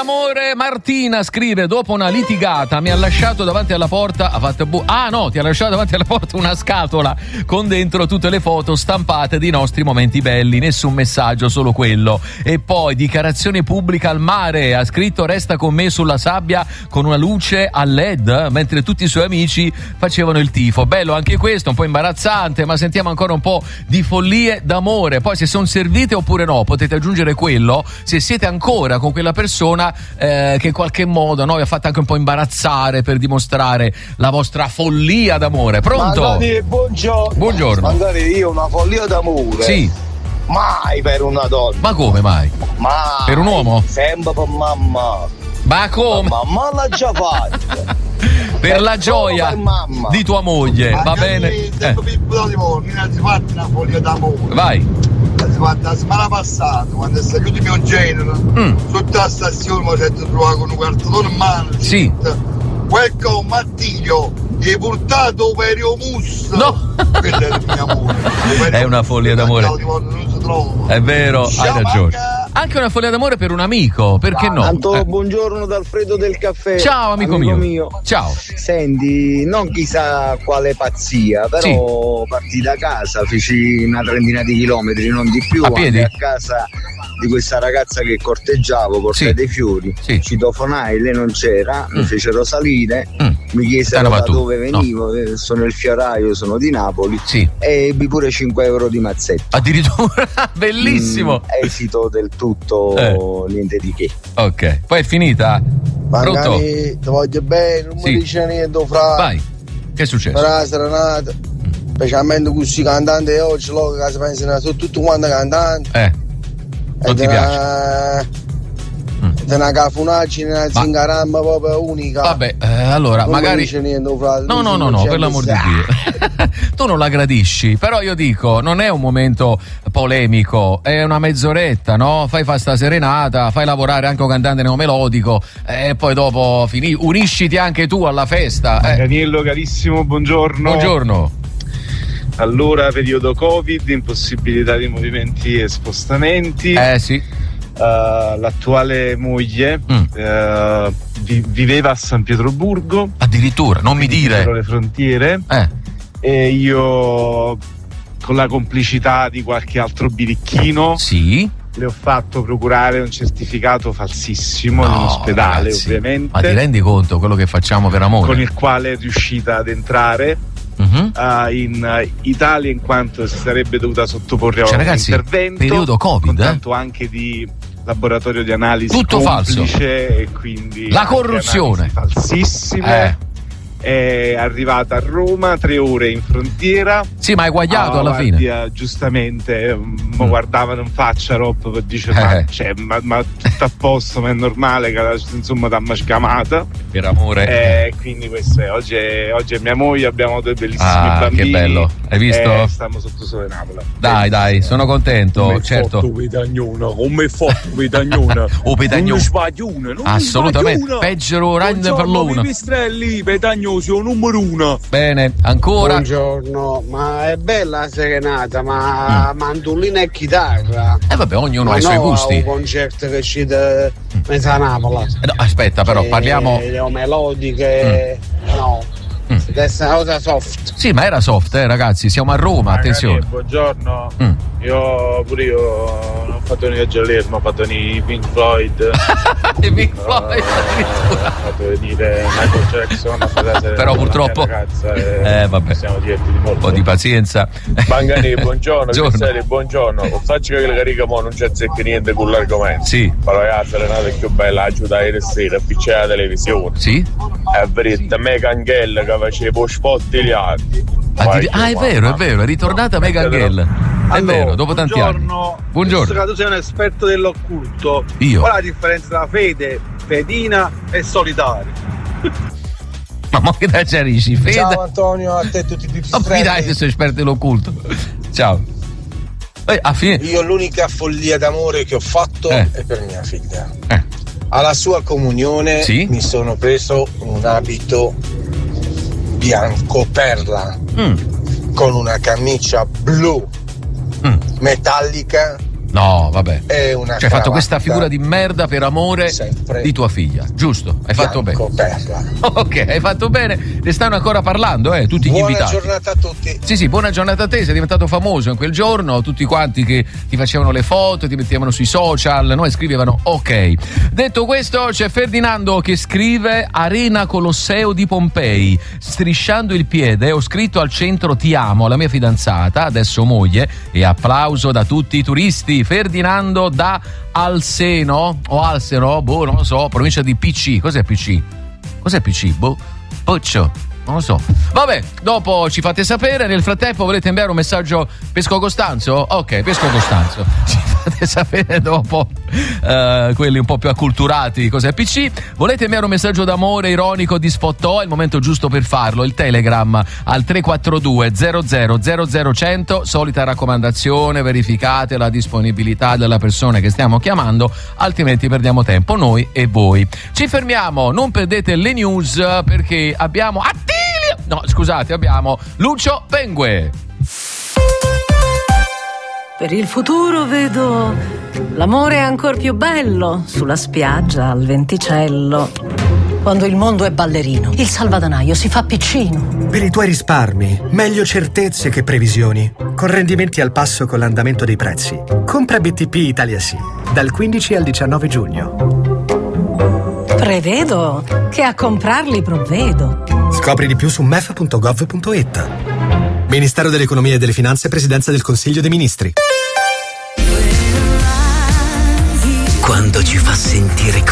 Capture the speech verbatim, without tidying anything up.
d'amore. Martina scrive: dopo una litigata mi ha lasciato davanti alla porta, ha fatto bu- ah no, ti ha lasciato davanti alla porta una scatola con dentro tutte le foto stampate di nostri momenti belli, nessun messaggio, solo quello. E poi dichiarazione pubblica al mare, ha scritto: resta con me sulla sabbia con una luce a led, mentre tutti i suoi amici facevano il tifo. Bello anche questo, un po' imbarazzante, ma sentiamo ancora un po' di follie d'amore. Poi se sono servite oppure no, potete aggiungere quello se siete ancora con quella persona eh, che in qualche modo, no, vi ha fatto anche un po' imbarazzare per dimostrare la vostra follia d'amore. Pronto? Magari, buongiorno. Buongiorno. Magari io una follia d'amore. Sì. Mai per una donna. Ma come mai? Mai. Per un uomo? Sempre per mamma. Ma come? Ma mamma l'ha già fatta. Per la gioia per di tua moglie, ma va bene? Eh. Si fatta una follia d'amore. Vai. Si fatta la settimana passata, quando è stato il mio genere, mm. sotto la stazione mi sento trovato con un cartone in mano. Sì. Welcome Mattilio, hai portato Perio Mus. No. Quello è il mio amore. È una follia d'amore. Non si trova. È vero, Ciao, hai ragione. Maga. Anche una follia d'amore per un amico, perché no? Tanto Eh. buongiorno da Alfredo del caffè. Ciao amico, amico mio. mio. Ciao. Senti, non chissà quale pazzia, però sì. Partì da casa, feci una trentina di chilometri, non di più, a piedi? a casa di questa ragazza che corteggiavo, portai sì. dei fiori, sì. citofonai, lei non c'era, mm. mi fecero salire, mm. mi chiesero da dove venivo, no. sono il fioraio, sono di Napoli, sì. e ebbi pure cinque euro di mazzetto. Addirittura, bellissimo. Mm, esito del tutto, eh. niente di che. Ok, poi è finita? Pronto? Ti voglio bene, non sì. mi dice niente, fra. Vai, che è successo? Fra la serenata, specialmente con questi cantanti oggi, loro che si pensano, sono tutti quanti cantanti. Eh. Non ti piace? È una cafunaggine, una zingaramma proprio unica. Vabbè, eh, allora non magari. Non dice niente, frate. No, no, no, no, per l'amor di Dio. Tu non la gradisci, però io dico, non è un momento polemico, è una mezz'oretta, no? Fai fa sta serenata, fai lavorare anche un cantante neomelodico e poi dopo finì, unisciti anche tu alla festa. Eh. Daniello carissimo, buongiorno. Buongiorno. Allora, periodo Covid, impossibilità di movimenti e spostamenti. Eh sì. Uh, l'attuale moglie mm. uh, vi- viveva a San Pietroburgo. Addirittura, non mi dire. Le frontiere. Eh. E io, con la complicità di qualche altro birichino, sì. le ho fatto procurare un certificato falsissimo no, in ospedale, ragazzi, ovviamente. Ma ti rendi conto quello che facciamo per amore? Con il quale è riuscita ad entrare uh-huh. uh, in uh, Italia, in quanto si sarebbe dovuta sottoporre a cioè, un ragazzi, intervento. Periodo Covid, con eh? tanto anche di laboratorio di analisi tutto complice, falso. E quindi la corruzione falsissime. Eh. È arrivata a Roma, tre ore in frontiera. Sì, ma hai guagliato ah, alla guardia, fine. Giustamente, mm. mi guardavano in faccia Rob per dire eh. ma, cioè, ma, ma tutto a posto, ma è normale che insomma dammi scamata. Per amore. E eh, quindi questo è. Oggi, è. oggi è mia moglie, abbiamo due bellissimi ah, bambini. Che bello, hai visto? E stiamo sotto sole Napoli. Dai, dai, sono contento, come certo. Fatto pedagnona, come fatto pedagnona. O pedagnone. Non sbaglione, non assolutamente. Peggio ragno per l'una. Pipistrelli, pedagnoso numero uno. Bene, ancora. Buongiorno, ma è bella la serenata, ma mm. mandolina e chitarra. E eh vabbè, ognuno ma ha i no, suoi gusti. Un concerto che ci da mezza Napoli. No, aspetta, però, e parliamo. Le melodiche, mm. no. Mm. Deve essere una cosa soft. Sì, ma era soft, eh, ragazzi. Siamo a Roma, ragazzi, attenzione. Buongiorno. Mm. Io pure io non ho fatto venire a Giallermo, ho fatto venire Pink Floyd. I Pink Floyd uh, ho fatto venire Michael Jackson. Però purtroppo ragazza, e eh vabbè. Siamo divertiti molto. Un po' di pazienza. Bangani, buongiorno, buongiorno. buongiorno. Faccio che la carica mo non c'è zecca niente con l'argomento. Sì. Però ragazzi, la nata è più bella, aiuta ieri sera, piccare la televisione. Sì. È vero, Mega Angel che faceva spot gli altri. Addir- ah, è vero, è vero, è ritornata Mega Angel. È allora, vero, dopo tanti buongiorno. anni. Buongiorno. Visto che tu sei un esperto dell'occulto. Io. Qual è la differenza tra fede, fedina e solitaria? Ma mo che da ciarisci? Fede. Ciao Antonio, a te e tutti i pipistrelli. Oh, dai, sei esperto dell'occulto. Ciao. Eh, a fine. Io l'unica follia d'amore che ho fatto eh. è per mia figlia. Eh. Alla sua comunione sì? mi sono preso un abito bianco perla mm. con una camicia blu mm. metallica No, vabbè. È una cioè hai fatto questa cravatta. figura di merda per amore Sempre di tua figlia, giusto? Hai fatto Bianco, bene. perla. Ok, hai fatto bene. Ne stanno ancora parlando, eh, tutti gli Buona invitati. giornata a tutti. Sì, sì, buona giornata a te, sei diventato famoso in quel giorno, tutti quanti che ti facevano le foto, ti mettevano sui social, no? E scrivevano ok. Detto questo, c'è Ferdinando che scrive Arena Colosseo di Pompei, strisciando il piede ho scritto al centro ti amo alla mia fidanzata, adesso moglie, e applauso da tutti i turisti. Ferdinando da Alseno o Alseno, boh, non lo so, provincia di P C. Cos'è P C? Cos'è P C? Boh, Poccio. Non lo so. Vabbè, dopo ci fate sapere. Nel frattempo volete inviare un messaggio Pesco Costanzo? Ok, Pesco Costanzo. Ci fate sapere dopo uh, quelli un po' più acculturati cos'è P C. Volete inviare un messaggio d'amore ironico di sfottò? È il momento giusto per farlo. Il Telegram al tre quattro due zero zero zero zero cento. Solita raccomandazione, verificate la disponibilità della persona che stiamo chiamando, altrimenti perdiamo tempo noi e voi. Ci fermiamo, non perdete le news perché abbiamo Attilio! No, scusate, abbiamo Lucio Pengue. Per il futuro vedo l'amore ancor più bello sulla spiaggia al venticello. Quando il mondo è ballerino, il salvadanaio si fa piccino. Per i tuoi risparmi, meglio certezze che previsioni. Con rendimenti al passo con l'andamento dei prezzi. Compra B T P Italia Sì, dal quindici al diciannove giugno. Prevedo che a comprarli provvedo. Scopri di più su m e f punto gov punto i t. Ministero dell'Economia e delle Finanze, Presidenza del Consiglio dei Ministri. Quando ci fa sentire